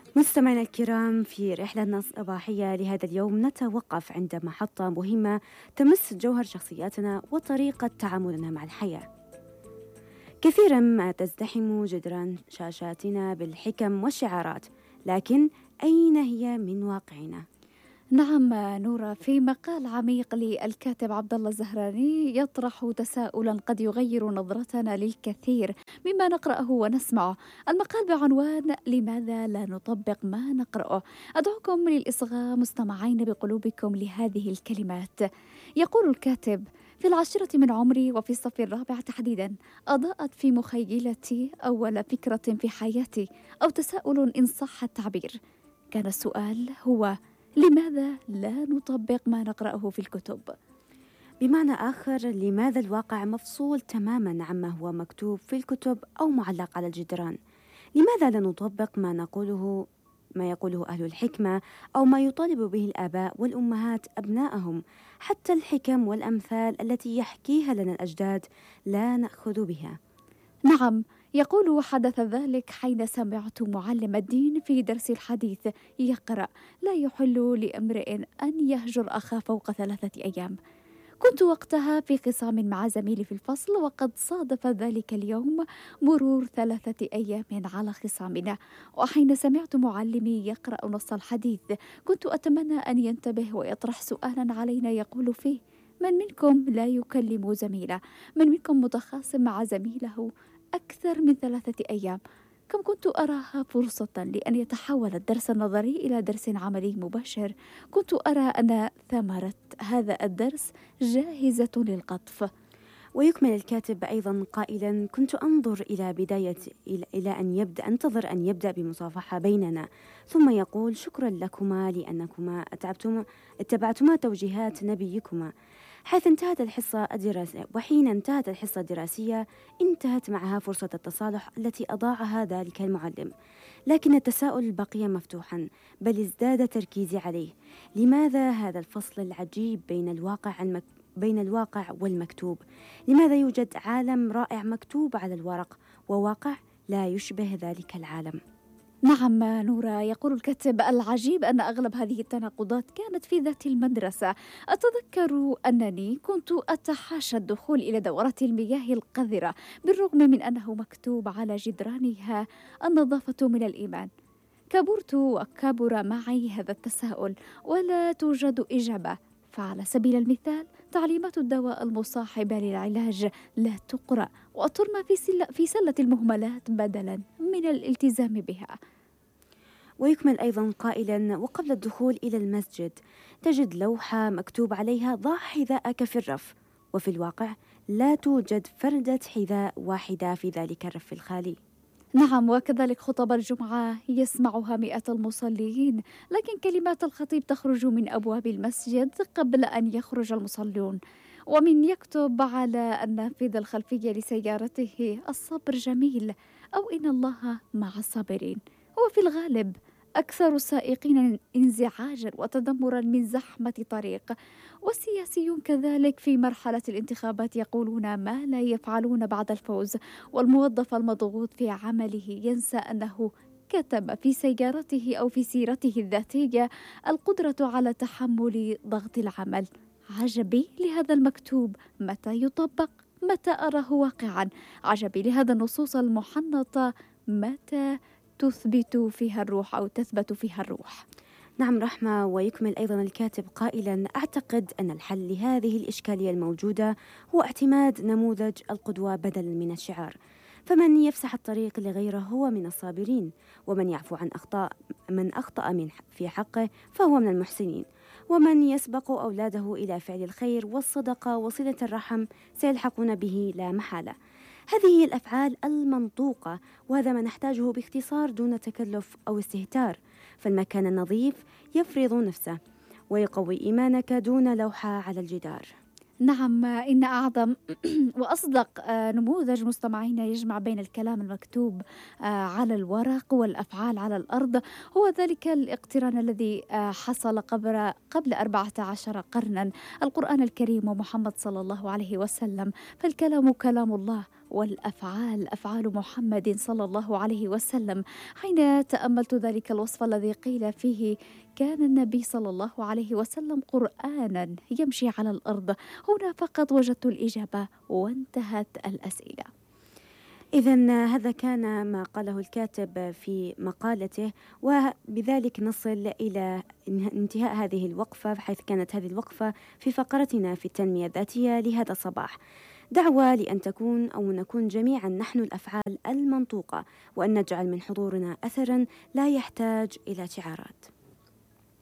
مستمعينا الكرام، في رحلتنا الصباحية لهذا اليوم نتوقف عند محطة مهمة تمس جوهر شخصياتنا وطريقة تعاملنا مع الحياة. كثيرا ما تزدحم جدران شاشاتنا بالحكم والشعارات، لكن أين هي من واقعنا؟ نعم نورا، في مقال عميق للكاتب عبد الله الزهراني يطرح تساؤلا قد يغير نظرتنا للكثير مما نقرأه ونسمعه. المقال بعنوان لماذا لا نطبق ما نقرأه. أدعوكم للإصغاء مستمعين بقلوبكم لهذه الكلمات. يقول الكاتب: في العاشرة من عمري وفي الصف الرابع تحديدا أضاءت في مخيلتي أول فكرة في حياتي، أو تساؤل إن صح التعبير. كان السؤال هو: لماذا لا نطبق ما نقرأه في الكتب؟ بمعنى آخر، لماذا الواقع مفصول تماما عما هو مكتوب في الكتب أو معلق على الجدران؟ لماذا لا نطبق ما يقوله أهل الحكمة أو ما يطالب به الآباء والأمهات أبنائهم؟ حتى الحكم والأمثال التي يحكيها لنا الأجداد لا نأخذ بها. نعم، يقول: حدث ذلك حين سمعت معلم الدين في درس الحديث يقرأ: لا يحل لامرئ أن يهجر أخاه فوق 3 أيام. كنت وقتها في خصام مع زميلي في الفصل، وقد صادف ذلك اليوم مرور 3 أيام على خصامنا. وحين سمعت معلمي يقرأ نص الحديث كنت أتمنى أن ينتبه ويطرح سؤالا علينا يقول فيه: من منكم لا يكلم زميله؟ من منكم متخاصم مع زميله أكثر من 3 أيام؟ كم كنت أراها فرصة لأن يتحول الدرس النظري إلى درس عملي مباشر. كنت أرى أن ثمرة هذا الدرس جاهزة للقطف. ويكمل الكاتب أيضا قائلا: كنت أنظر إلى أنتظر أن يبدأ بمصافحة بيننا، ثم يقول: شكرا لكما لأنكما اتبعتما توجيهات نبيكما. حيث انتهت الحصة الدراسية، وحين انتهت الحصة الدراسية انتهت معها فرصة التصالح التي أضاعها ذلك المعلم. لكن التساؤل بقي مفتوحا، بل ازداد تركيزي عليه: لماذا هذا الفصل العجيب بين الواقع والمكتوب؟ لماذا يوجد عالم رائع مكتوب على الورق وواقع لا يشبه ذلك العالم؟ نعم نورا، يقول الكاتب: العجيب أن أغلب هذه التناقضات كانت في ذات المدرسة. أتذكر أنني كنت أتحاشى الدخول إلى دورات المياه القذرة بالرغم من أنه مكتوب على جدرانها: النظافة من الإيمان. كبرت وكبر معي هذا التساؤل ولا توجد إجابة. فعلى سبيل المثال، تعليمات الدواء المصاحبة للعلاج لا تقرأ وترمى في سلة المهملات بدلا من الالتزام بها. ويكمل أيضا قائلا: وقبل الدخول إلى المسجد تجد لوحة مكتوب عليها: ضع حذاءك في الرف. وفي الواقع لا توجد فردة حذاء واحدة في ذلك الرف الخالي. نعم، وكذلك خطب الجمعة يسمعها مئات المصلين، لكن كلمات الخطيب تخرج من أبواب المسجد قبل أن يخرج المصلون. ومن يكتب على النافذة الخلفية لسيارته: الصبر جميل، أو إن الله مع الصابرين. هو في الغالب أكثر السائقين انزعاجا وتذمرا من زحمة طريق. والسياسيون كذلك في مرحلة الانتخابات يقولون ما لا يفعلون بعد الفوز. والموظف المضغوط في عمله ينسى أنه كتب في سيارته أو في سيرته الذاتية: القدرة على تحمل ضغط العمل. عجبي لهذا المكتوب، متى يطبق؟ متى أراه واقعا؟ عجبي لهذا النصوص المحنطة، متى تثبت فيها الروح أو تثبت فيها الروح؟ نعم رحمة. ويكمل أيضا الكاتب قائلا: أعتقد أن الحل لهذه الإشكالية الموجودة هو اعتماد نموذج القدوة بدلا من الشعار. فمن يفسح الطريق لغيره هو من الصابرين، ومن يعفو عن من أخطأ في حقه فهو من المحسنين، ومن يسبق أولاده إلى فعل الخير والصدقة وصلة الرحم سيلحقون به لا محالة. هذه هي الأفعال المنطوقة، وهذا ما نحتاجه باختصار دون تكلف أو استهتار. فالمكان النظيف يفرض نفسه ويقوي إيمانك دون لوحة على الجدار. نعم، إن أعظم وأصدق نموذج مستمعين يجمع بين الكلام المكتوب على الورق والأفعال على الأرض هو ذلك الاقتران الذي حصل قبل 14 قرنا: القرآن الكريم ومحمد صلى الله عليه وسلم. فالكلام كلام الله والأفعال أفعال محمد صلى الله عليه وسلم. حين تأملت ذلك الوصف الذي قيل فيه كان النبي صلى الله عليه وسلم قرآنا يمشي على الأرض، هنا فقط وجدت الإجابة وانتهت الأسئلة. إذن هذا كان ما قاله الكاتب في مقالته، وبذلك نصل إلى انتهاء هذه الوقفة، حيث كانت هذه الوقفة في فقرتنا في التنمية الذاتية لهذا الصباح. دعوة لأن تكون أو نكون جميعا نحن الأفعال المنطوقة، وأن نجعل من حضورنا أثرا لا يحتاج إلى شعارات.